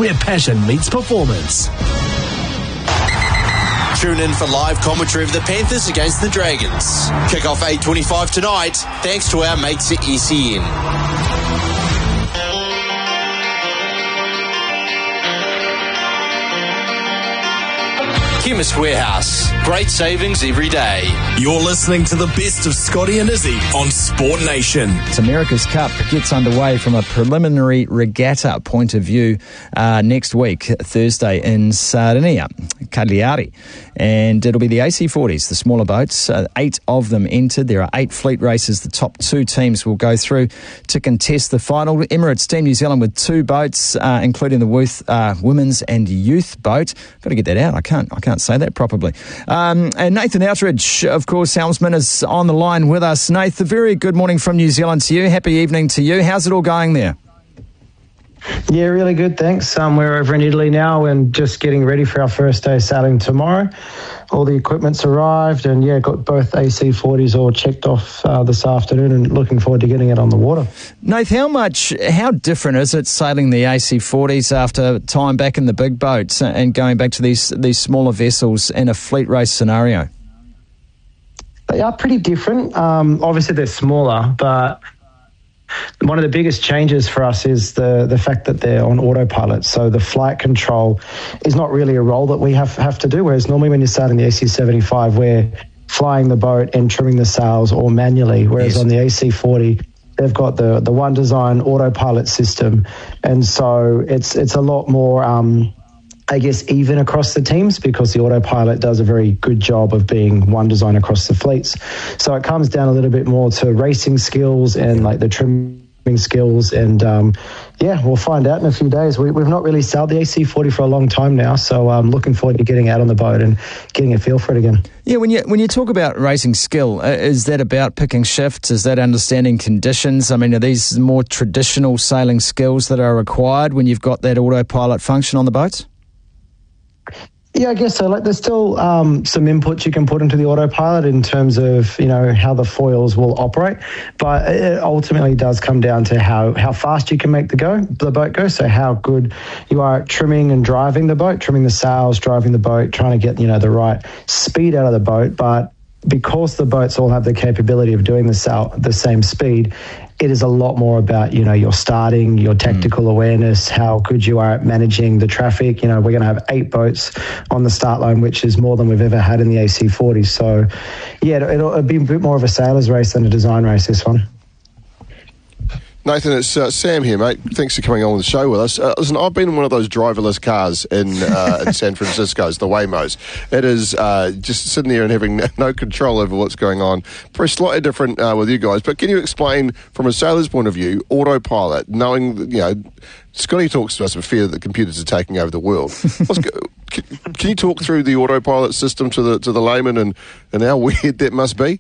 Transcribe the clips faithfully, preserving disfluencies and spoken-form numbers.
where passion meets performance. Tune in for live commentary of the Panthers against the Dragons. Kick off eight twenty-five tonight, thanks to our mates at S E N. Chemist Warehouse. Great savings every day. You're listening to the best of Scotty and Izzy on Sport Nation. It's America's Cup gets underway from a preliminary regatta point of view uh, next week, Thursday, in Sardinia, Cagliari. And it'll be the A C forties, the smaller boats. Uh, eight of them entered. There are eight fleet races. The top two teams will go through to contest the final. Emirates Team New Zealand with two boats, uh, including the youth, uh, women's and youth boat. Got to get that out. I can't. I can't say that properly. Um, and Nathan Outridge, of course, helmsman, is on the line with us. Nathan, very good morning from New Zealand to you. Happy evening to you. How's it all going there? Yeah, really good, thanks. Um, we're over in Italy now and just getting ready for our first day sailing tomorrow. All the equipment's arrived and, yeah, got both A C forties all checked off uh, this afternoon and looking forward to getting it on the water. Nath, how much, how different is it sailing the A C forties after time back in the big boats and going back to these, these smaller vessels in a fleet race scenario? They are pretty different. Um, obviously, they're smaller, but one of the biggest changes for us is the the fact that they're on autopilot. So the flight control is not really a role that we have, have to do, whereas normally when you're starting the A C seventy-five, we're flying the boat and trimming the sails all manually, whereas yes. on the A C forty, they've got the, the One Design autopilot system. And so it's, it's a lot more... Um, I guess, even across the teams because the autopilot does a very good job of being one design across the fleets. So it comes down a little bit more to racing skills and like the trimming skills. And um, yeah, we'll find out in a few days. We, we've not really sailed the A C forty for a long time now. So I'm looking forward to getting out on the boat and getting a feel for it again. Yeah, when you when you talk about racing skill, uh, is that about picking shifts? Is that understanding conditions? I mean, are these more traditional sailing skills that are required when you've got that autopilot function on the boats? Yeah, I guess so. Like, there's still um, some inputs you can put into the autopilot in terms of, you know, how the foils will operate, but it ultimately does come down to how, how fast you can make the go the boat go. So how good you are at trimming and driving the boat, trimming the sails, driving the boat, trying to get, you know, the right speed out of the boat. But because the boats all have the capability of doing the sail, the same speed, it is a lot more about, you know, your starting, your tactical mm. awareness, how good you are at managing the traffic. You know, we're going to have eight boats on the start line, which is more than we've ever had in the A C forty. So, yeah, it'll, it'll be a bit more of a sailor's race than a design race, this one. Nathan, it's uh, Sam here, mate. Thanks for coming on the show with us. Uh, listen, I've been in one of those driverless cars in, uh, in San Francisco's, the Waymos. It is uh, just sitting there and having no control over what's going on. Probably slightly different uh, with you guys, but can you explain, from a sailor's point of view, autopilot, knowing that, you know, Scotty talks to us of fear that computers are taking over the world. What's go- can, can you talk through the autopilot system to the to the layman and, and how weird that must be?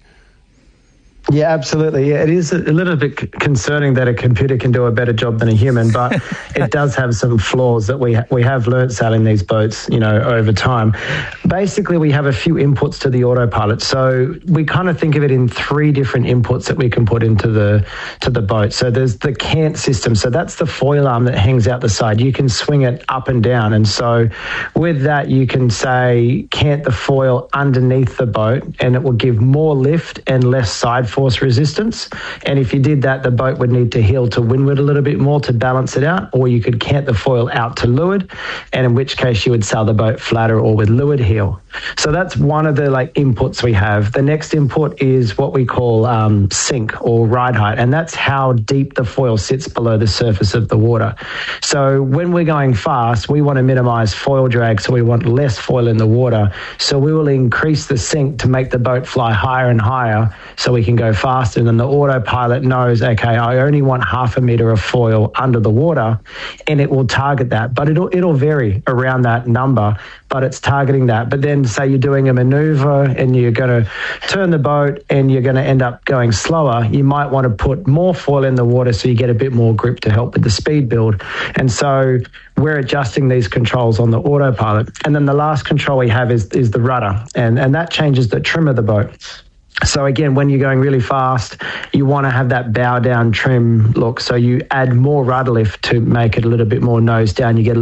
Yeah, absolutely. Yeah, it is a little bit concerning that a computer can do a better job than a human, but it does have some flaws that we ha- we have learnt sailing these boats, you know, over time. Basically, we have a few inputs to the autopilot. So we kind of think of it in three different inputs that we can put into the to the boat. So there's the cant system. So that's the foil arm that hangs out the side. You can swing it up and down. And so with that, you can say cant the foil underneath the boat, and it will give more lift and less side force resistance. And if you did that, the boat would need to heel to windward a little bit more to balance it out, or you could cant the foil out to leeward, and in which case you would sail the boat flatter or with leeward heel. So that's one of the like inputs we have. The next input is what we call um, sink or ride height, and that's how deep the foil sits below the surface of the water. So when we're going fast, we want to minimize foil drag, so we want less foil in the water. So we will increase the sink to make the boat fly higher and higher so we can go faster. And then the autopilot knows, okay, I only want half a meter of foil under the water, and it will target that. But it'll it'll vary around that number, but it's targeting that. But then say you're doing a maneuver and you're going to turn the boat and you're going to end up going slower, you might want to put more foil in the water so you get a bit more grip to help with the speed build. And so we're adjusting these controls on the autopilot. And then the last control we have is, is the rudder, and, and that changes the trim of the boat. So again, when you're going really fast, you want to have that bow down trim look. So you add more rudder lift to make it a little bit more nose down. You get a